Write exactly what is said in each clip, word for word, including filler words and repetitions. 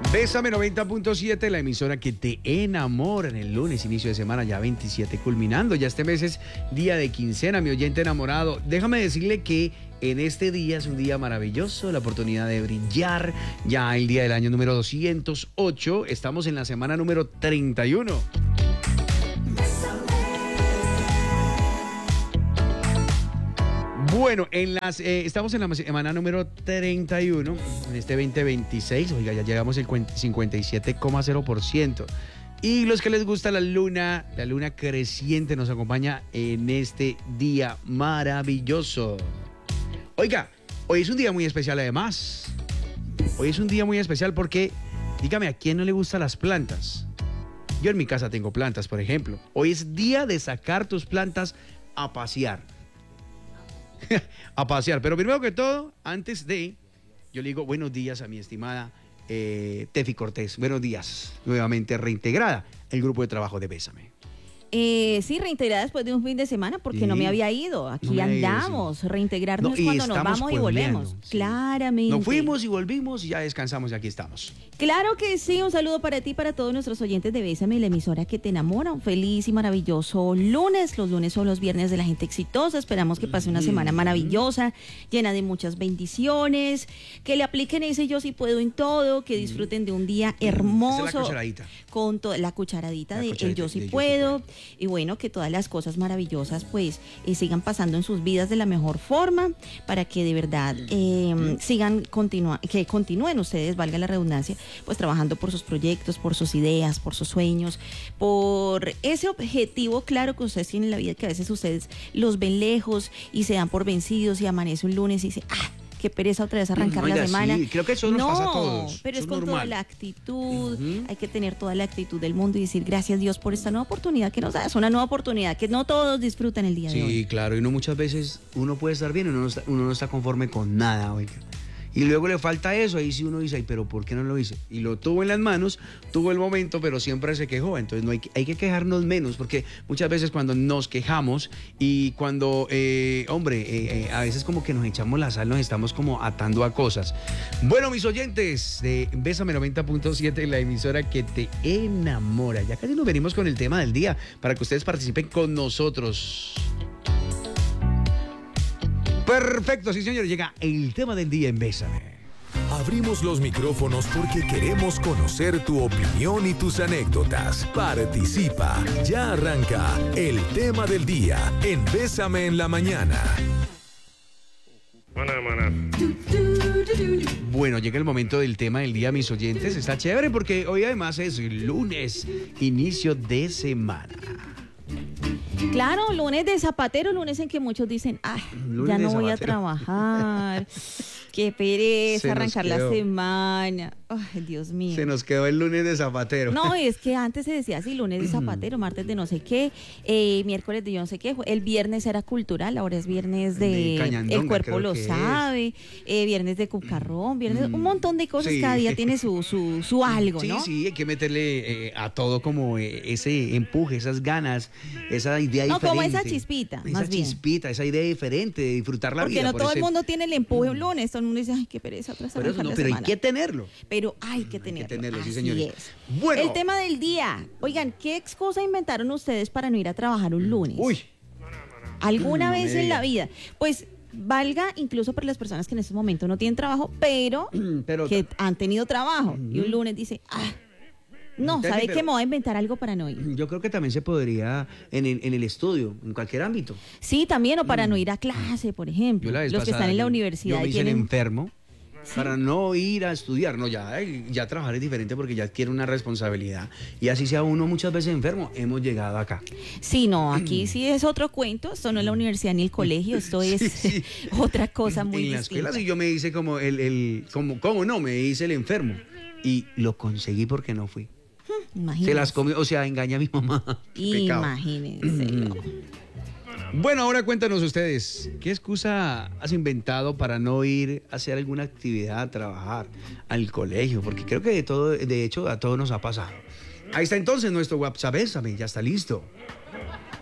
Bésame noventa punto siete, la emisora que te enamora en el lunes, inicio de semana, ya veintisiete culminando. Ya este mes es día de quincena, mi oyente enamorado. Déjame decirle que en este día es un día maravilloso, la oportunidad de brillar. Ya el día del año número doscientos ocho, estamos en la semana número treinta y uno. Bueno, en las, eh, estamos en la semana número treinta y uno, en este veinte veintiséis, oiga, ya llegamos al cincuenta y siete coma cero por ciento. Y los que les gusta la luna, la luna creciente nos acompaña en este día maravilloso. Oiga, hoy es un día muy especial además. Hoy es un día muy especial porque, dígame, ¿a quién no le gustan las plantas? Yo en mi casa tengo plantas, por ejemplo. Hoy es día de sacar tus plantas a pasear. a pasear, pero primero que todo, antes de, yo le digo buenos días a mi estimada eh, Tefi Cortés. Buenos días, nuevamente reintegrada el grupo de trabajo de Bésame. Eh, sí, reintegrada después de un fin de semana porque sí, no me había ido. Aquí no andamos, ido, sí. Reintegrarnos no, cuando nos vamos y volvemos. Sí. Claramente. Nos fuimos y volvimos y ya descansamos y aquí estamos. Claro que sí, un saludo para ti y para todos nuestros oyentes de Bésame, la emisora que te enamora. Un feliz y maravilloso lunes. Los lunes son los viernes de la gente exitosa. Esperamos que pase una semana maravillosa, llena de muchas bendiciones. Que le apliquen ese yo sí puedo en todo. Que disfruten de un día hermoso. Esa es la cucharadita. Con toda la cucharadita la de cucharadita el yo sí de puedo. Yo sí puedo. Y bueno, que todas las cosas maravillosas pues eh, sigan pasando en sus vidas de la mejor forma para que de verdad eh, sigan continua que continúen ustedes, valga la redundancia, pues trabajando por sus proyectos, por sus ideas, por sus sueños, por ese objetivo claro que ustedes tienen en la vida, que a veces ustedes los ven lejos y se dan por vencidos y amanece un lunes y dice, ah, qué pereza otra vez arrancar Oiga, la semana. Sí, creo que eso nos no, pasa a todos. Pero eso es con normal. toda la actitud, uh-huh. Hay que tener toda la actitud del mundo y decir gracias Dios por esta nueva oportunidad que nos da. Es una nueva oportunidad que no todos disfrutan el día sí, de hoy. Sí, claro, y no muchas veces uno puede estar bien y uno no está, uno no está conforme con nada, oiga. Y luego le falta eso, ahí sí uno dice, ay, pero ¿por qué no lo hice? Y lo tuvo en las manos, tuvo el momento, pero siempre se quejó. Entonces no hay, hay que quejarnos menos, porque muchas veces cuando nos quejamos y cuando, eh, hombre, eh, eh, a veces como que nos echamos la sal, nos estamos como atando a cosas. Bueno, mis oyentes de Bésame noventa punto siete, la emisora que te enamora. Ya casi nos venimos con el tema del día, para que ustedes participen con nosotros. Perfecto, sí señor, llega el tema del día en Bésame. Abrimos los micrófonos porque queremos conocer tu opinión y tus anécdotas. Participa, ya arranca el tema del día en Bésame en la mañana. Maná, maná. Bueno, llega el momento del tema del día, mis oyentes. Está chévere porque hoy además es lunes, inicio de semana. Claro, lunes de zapatero, lunes en que muchos dicen, ah, ya no voy a trabajar, qué pereza arrancar la semana, ay, Dios mío. Se nos quedó el lunes de zapatero. No, es que antes se decía así, lunes de zapatero, martes de no sé qué, eh, miércoles de yo no sé qué, el viernes era cultural, ahora es viernes de, de Cañandonga, el cuerpo lo sabe, eh, viernes de cucarrón, viernes, mm, un montón de cosas, sí. Cada día tiene su, su, su algo, sí, ¿no? Sí, sí, hay que meterle eh, a todo como eh, ese empuje, esas ganas, esa idea no, diferente. No, como esa chispita, esa más bien. Esa chispita, esa idea diferente de disfrutar la Porque vida. no por todo ese... el mundo tiene el empuje un lunes, todo el mundo dice, ay, qué pereza, otra pero, eso no, pero hay que tenerlo. Pero hay que tenerlo. Hay que tenerlo, así sí, señores. Es. Bueno. El tema del día. Oigan, ¿qué excusa inventaron ustedes para no ir a trabajar un lunes? Uy. ¿Alguna no vez en la vida? Pues valga incluso para las personas que en este momento no tienen trabajo, pero, pero que han tenido trabajo. Uh-huh. Y un lunes dice, ah, no, ¿sabe qué? Me voy a inventar algo para no ir. Yo creo que también se podría en el, en el estudio, en cualquier ámbito. Sí, también, o para mm. no ir a clase, por ejemplo. Los pasada, que están en la universidad. Yo me y hice tienen... enfermo. ¿Sí? Para no ir a estudiar, no, ya, ya trabajar es diferente porque ya adquiere una responsabilidad. Y así sea uno muchas veces enfermo, hemos llegado acá. Sí, no, aquí sí es otro cuento, esto no es la universidad ni el colegio, esto es sí, sí. otra cosa muy en distinta. En la escuela sí yo me hice como el, el como, ¿cómo no? Me hice el enfermo y lo conseguí porque no fui. Imagínense. Se las comió, o sea, engaña a mi mamá. Imagínense. Bueno, ahora cuéntanos ustedes, ¿qué excusa has inventado para no ir a hacer alguna actividad, a trabajar, al colegio? Porque creo que de todo, de hecho, a todos nos ha pasado. Ahí está entonces nuestro WhatsApp, Bésame, ya está listo.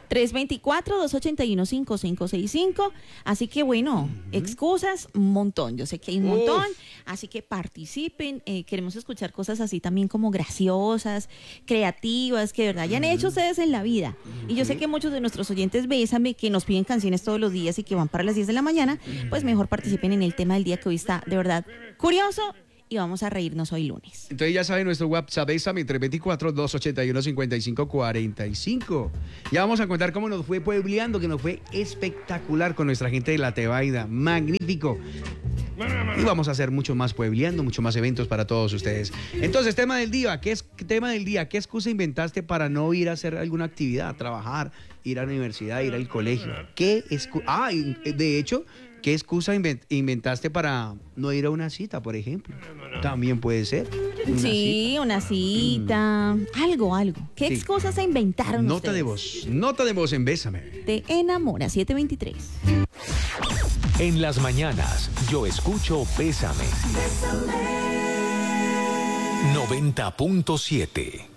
tres dos cuatro, dos ocho uno, cinco cinco seis cinco. Así que bueno, uh-huh. excusas, un montón. Yo sé que hay un montón, Uf. así que participen. Eh, queremos escuchar cosas así también como graciosas, creativas, que de verdad hayan uh-huh. hecho ustedes en la vida. Uh-huh. Y yo sé que muchos de nuestros oyentes, Bésame, que nos piden canciones todos los días y que van para las diez de la mañana, pues mejor participen en el tema del día, que hoy está de verdad curioso. Y vamos a reírnos hoy lunes. Entonces ya saben, nuestro WhatsApp es tres dos cuatro, dos ocho uno, cinco cinco cuatro cinco. Ya vamos a contar cómo nos fue puebleando, que nos fue espectacular con nuestra gente de La Tebaida. Magnífico. Y vamos a hacer mucho más puebleando, mucho más eventos para todos ustedes. Entonces, tema del día, ¿qué es tema del día? ¿Qué excusa inventaste para no ir a hacer alguna actividad, trabajar, ir a la universidad, ir al colegio? ¿Qué excusa? Ah, de hecho, ¿qué excusa inventaste para no ir a una cita, por ejemplo? También puede ser. Una sí, cita. una cita. Mm. Algo, algo. ¿Qué sí. excusas se inventaron Nota ustedes? de voz. Nota de voz en Bésame. Te enamora, siete veintitrés. En las mañanas, yo escucho Bésame. Bésame. noventa punto siete.